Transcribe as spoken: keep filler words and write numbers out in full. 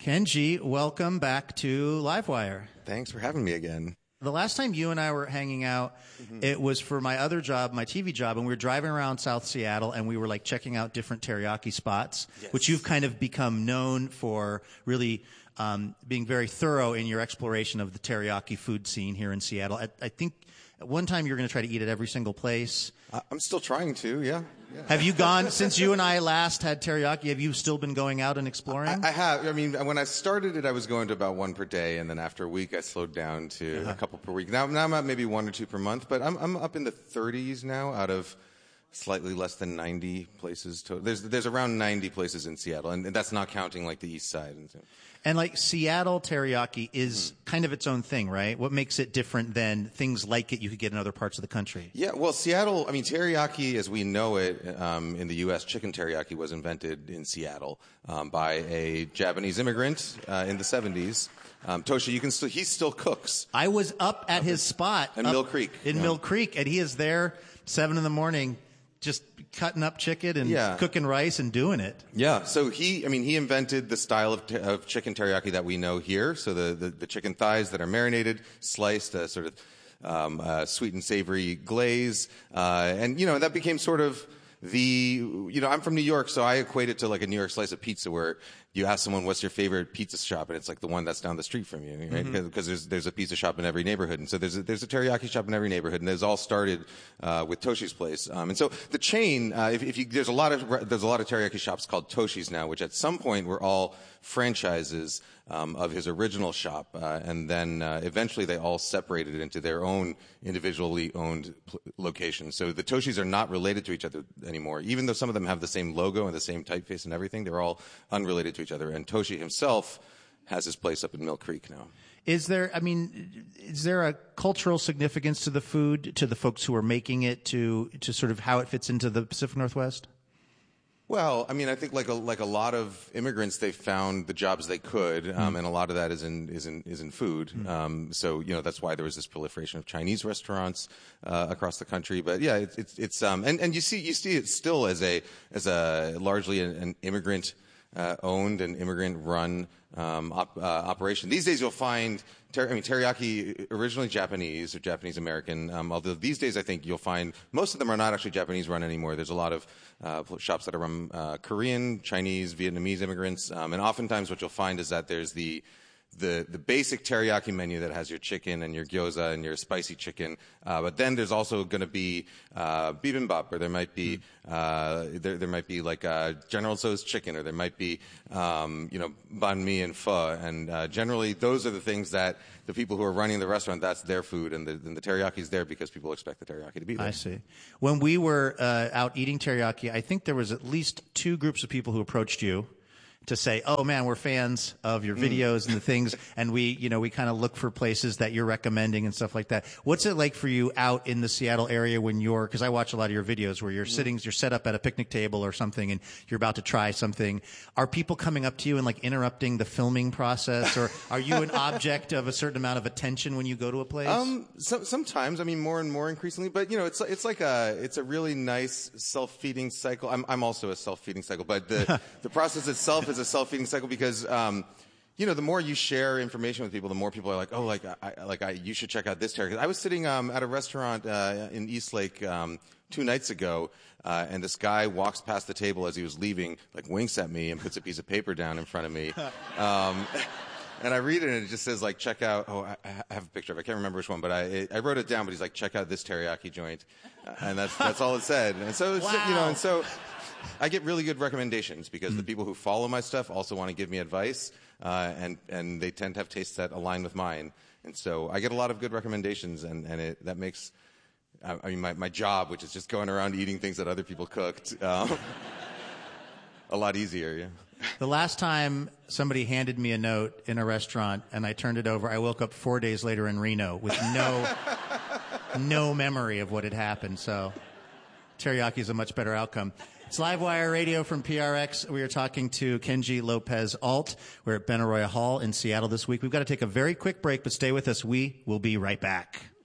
Kenji, welcome back to Livewire. Thanks for having me again. The last time you and I were hanging out, mm-hmm. it was for my other job, my T V job, and we were driving around South Seattle, and we were like checking out different teriyaki spots, yes. which you've kind of become known for really um, being very thorough in your exploration of the teriyaki food scene here in Seattle. I, I think at one time you were going to try to eat at every single place. I'm still trying to, yeah. yeah. Have you gone, since you and I last had teriyaki, have you still been going out and exploring? I, I have. I mean, when I started it, I was going to about one per day, and then after a week, I slowed down to uh-huh. a couple per week. Now, now I'm at maybe one or two per month, but I'm, I'm up in the thirties now out of slightly less than ninety places. To, there's there's around ninety places in Seattle, and, and that's not counting like the east side. And, so. and like Seattle teriyaki is mm-hmm. kind of its own thing, right? What makes it different than things like it you could get in other parts of the country? Yeah, well, Seattle, I mean, teriyaki as we know it um, in the U S, chicken teriyaki was invented in Seattle um, by a Japanese immigrant uh, in the seventies. Um, Toshi, you can still, he still cooks. I was up at his spot. In Mill Creek. In yeah. Mill Creek, and he is there seven in the morning just cutting up chicken and yeah. cooking rice and doing it. Yeah. So he, I mean, he invented the style of, t- of chicken teriyaki that we know here. So the, the, the chicken thighs that are marinated, sliced, uh, sort of um, uh, sweet and savory glaze. Uh, and, you know, that became sort of the, you know, I'm from New York, so I equate it to like a New York slice of pizza where you ask someone, what's your favorite pizza shop? And it's like the one that's down the street from you, right? Because mm-hmm. there's, there's a pizza shop in every neighborhood. And so there's a, there's a teriyaki shop in every neighborhood. And those all started, uh, with Toshi's place. Um, and so the chain, uh, if, if you, there's a lot of, there's a lot of teriyaki shops called Toshi's now, which at some point were all franchises, um, of his original shop. Uh, and then, uh, eventually they all separated into their own individually owned pl- locations. So the Toshi's are not related to each other anymore. Even though some of them have the same logo and the same typeface and everything, they're all unrelated to each other. And Toshi himself has his place up in Mill Creek now. Is there, I mean, is there a cultural significance to the food, to the folks who are making it, to, to sort of how it fits into the Pacific Northwest? Well, I mean, I think like a, like a lot of immigrants, they found the jobs they could, um, mm. and a lot of that is in, is in, is in food. Mm. Um, so, you know, that's why there was this proliferation of Chinese restaurants, uh, across the country. But yeah, it's, it's, it's, um, and, and you see, you see it still as a, as a largely an, an immigrant, uh, owned and immigrant run, um, op, uh, operation. These days you'll find, ter- I mean, teriyaki originally Japanese or Japanese American, um, although these days I think you'll find most of them are not actually Japanese run anymore. There's a lot of, uh, shops that are run, uh, Korean, Chinese, Vietnamese immigrants, um, and oftentimes what you'll find is that there's the, the the basic teriyaki menu that has your chicken and your gyoza and your spicy chicken, uh, but then there's also going to be uh, bibimbap, or there might be uh, there there might be like uh, General Tso's chicken, or there might be um, you know banh mi and pho, and uh, generally those are the things that the people who are running the restaurant, that's their food, and the, and the teriyaki is there because people expect the teriyaki to be there. I see. When we were uh, out eating teriyaki, I think there was at least two groups of people who approached you to say, oh man, we're fans of your videos mm. and the things, and we, you know, we kind of look for places that you're recommending and stuff like that. What's it like for you out in the Seattle area when you're, because I watch a lot of your videos where you're mm. sitting, you're set up at a picnic table or something, and you're about to try something. Are people coming up to you and like interrupting the filming process, or are you an object of a certain amount of attention when you go to a place? Um, so, sometimes, I mean, more and more increasingly, but you know, it's it's like a it's a really nice self-feeding cycle. I'm I'm also a self-feeding cycle, but the the process itself is a self-feeding cycle because, um, you know, the more you share information with people, the more people are like, oh, like, I, like, I, you should check out this teriyaki. I was sitting, um, at a restaurant, uh, in Eastlake, um, two nights ago, uh, and this guy walks past the table as he was leaving, like, winks at me and puts a piece of paper down in front of me. Um, and I read it and it just says, like, check out, oh, I, I have a picture of it. I can't remember which one, but I, I wrote it down, but he's like, check out this teriyaki joint. Uh, and that's, that's all it said. And so, wow. you know, and so, I get really good recommendations because mm. the people who follow my stuff also want to give me advice, uh, and, and they tend to have tastes that align with mine. And so I get a lot of good recommendations, and, and it, that makes, I, I mean, my, my job, which is just going around eating things that other people cooked, um, a lot easier, yeah. The last time somebody handed me a note in a restaurant and I turned it over, I woke up four days later in Reno with no, no memory of what had happened. So teriyaki is a much better outcome. It's Livewire Radio from P R X. We are talking to Kenji Lopez-Alt. We're at Benaroya Hall in Seattle this week. We've got to take a very quick break, but stay with us. We will be right back.